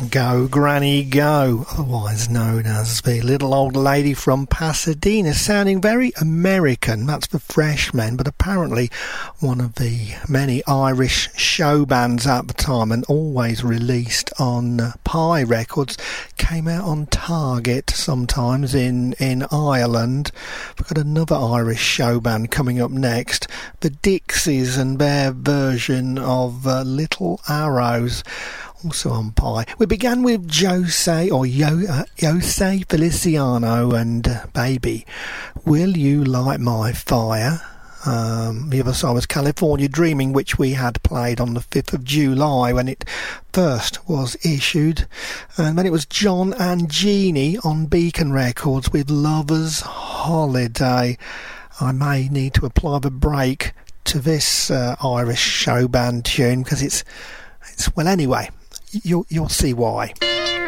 Go Granny Go, otherwise known as the Little Old Lady from Pasadena, sounding very American. That's for Freshmen, but apparently one of the many Irish show bands at the time, and always released on Pie Records. Came out on Target sometimes in Ireland. We've got another Irish show band coming up next, the Dixies, and their version of Little Arrows, also on Pie. We began with Jose Feliciano and Baby, Will You Light My Fire? The other side was California Dreaming, which we had played on the 5th of July when it first was issued. And then it was John and Jeannie on Beacon Records with Lover's Holiday. I may need to apply the brake to this Irish show band tune because it's well, anyway, you'll see why.